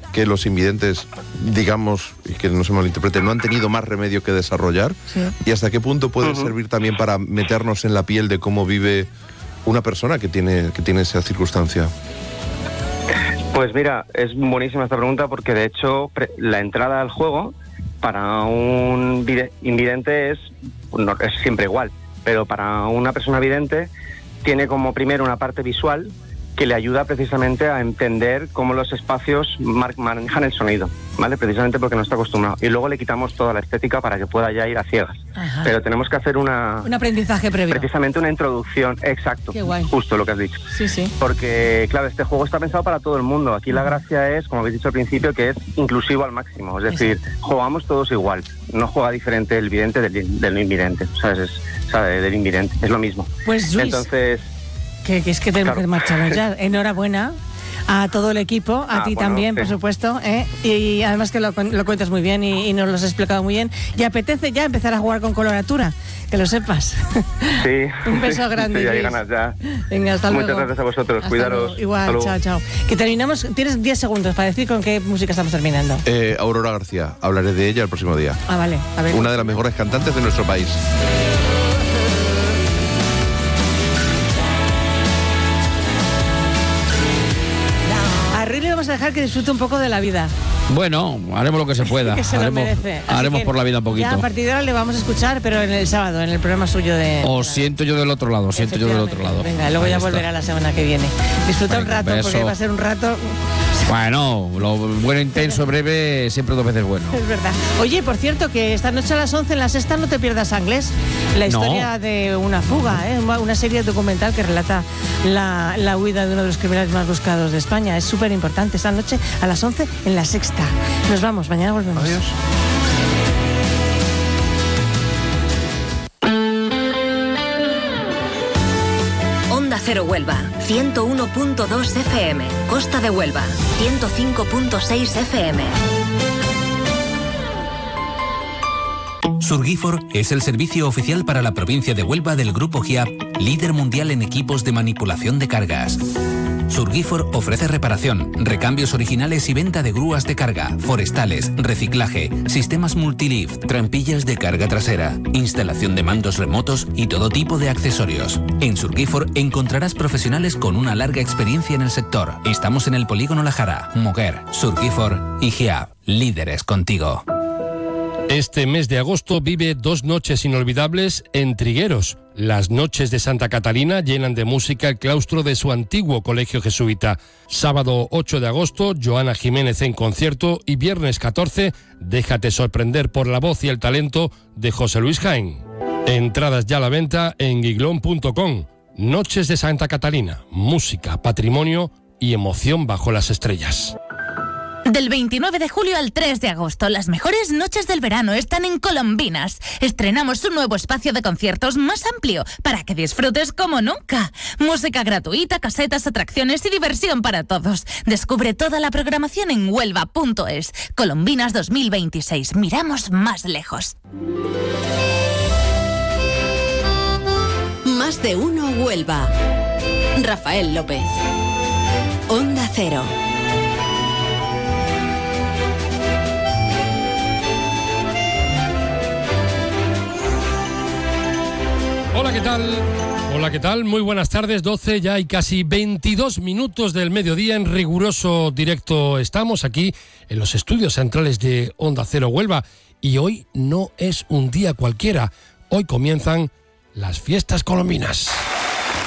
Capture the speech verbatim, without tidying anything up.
que los invidentes, digamos, y que no se malinterprete, no han tenido más remedio que desarrollar? Sí. ¿Y hasta qué punto puede uh-huh. servir también para meternos en la piel de cómo vive una persona que tiene, que tiene esa circunstancia? Pues mira, es buenísima esta pregunta porque de hecho pre- la entrada al juego para un vide- invidente es, no, es siempre igual, pero para una persona vidente tiene como primero una parte visual que le ayuda precisamente a entender cómo los espacios mar- manejan el sonido, ¿vale? Precisamente porque no está acostumbrado. Y luego le quitamos toda la estética para que pueda ya ir a ciegas. Ajá. Pero tenemos que hacer una... Un aprendizaje previo. Precisamente una introducción, exacto. Qué guay. Justo lo que has dicho. Sí, sí. Porque, claro, este juego está pensado para todo el mundo. Aquí la gracia es, como habéis dicho al principio, que es inclusivo al máximo. Es decir, exacto. Jugamos todos igual. No juega diferente el vidente del, del no invidente, ¿sabes? Es, ¿sabes? Del invidente. Es lo mismo. Pues, Luis... Entonces... Que, que es que tenemos claro. que marcharnos ya. Enhorabuena a todo el equipo, a ah, ti bueno, también, sí. por supuesto, ¿eh? y, y además que lo, lo cuentas muy bien y, y nos lo has explicado muy bien. Y apetece ya empezar a jugar con coloratura, que lo sepas. Sí. Un beso grande. Sí, hay ganas ya. Venga, hasta Muchas luego. gracias a vosotros, hasta cuidaros. Luego. Igual, chao, chao. Que terminamos, tienes diez segundos para decir con qué música estamos terminando. Eh, Aurora García, hablaré de ella el próximo día. Ah, vale, a ver. Una de las mejores cantantes de nuestro país. Vamos a dejar que disfrute un poco de la vida. Bueno, haremos lo que se pueda. que se haremos lo merece. haremos por la vida un poquito. Ya a partir de ahora le vamos a escuchar, pero en el sábado, en el programa suyo de... O siento yo del otro lado, siento yo del otro lado. Venga, luego Ahí ya está. volverá la semana que viene. Disfruta Venga, un rato, beso. porque va a ser un rato... Bueno, lo bueno, intenso, breve, siempre dos veces bueno. Es verdad. Oye, por cierto, que esta noche a las once en La Sexta no te pierdas Anglés. La historia no. de una fuga, ¿eh? una serie documental que relata la, la huida de uno de los criminales más buscados de España. Es súper importante. Esta noche a las once en La Sexta. Nos vamos, mañana volvemos. Adiós. Onda Cero Huelva, ciento uno punto dos F M. Costa de Huelva, ciento cinco punto seis F M. Surgifor es el servicio oficial para la provincia de Huelva del Grupo G I A P, líder mundial en equipos de manipulación de cargas. Surgifor ofrece reparación, recambios originales y venta de grúas de carga, forestales, reciclaje, sistemas multilift, trampillas de carga trasera, instalación de mandos remotos y todo tipo de accesorios. En Surgifor encontrarás profesionales con una larga experiencia en el sector. Estamos en el Polígono La Jara, Moguer, Surgifor y G I A P, líderes contigo. Este mes de agosto vive dos noches inolvidables en Trigueros. Las noches de Santa Catalina llenan de música el claustro de su antiguo colegio jesuita. Sábado ocho de agosto, Joana Jiménez en concierto y viernes catorce, déjate sorprender por la voz y el talento de José Luis Jaén. Entradas ya a la venta en giglón punto com. Noches de Santa Catalina, música, patrimonio y emoción bajo las estrellas. Del veintinueve de julio al tres de agosto, las mejores noches del verano están en Colombinas. Estrenamos un nuevo espacio de conciertos más amplio para que disfrutes como nunca. Música gratuita, casetas, atracciones y diversión para todos. Descubre toda la programación en huelva punto es. Colombinas dos mil veintiséis. Miramos más lejos. Más de uno Huelva. Rafael López. Onda Cero. Hola, ¿qué tal? Hola, ¿qué tal? Muy buenas tardes, doce ya y casi veintidós minutos del mediodía en riguroso directo. Estamos aquí en los estudios centrales de Onda Cero Huelva y hoy no es un día cualquiera. Hoy comienzan las fiestas colombinas.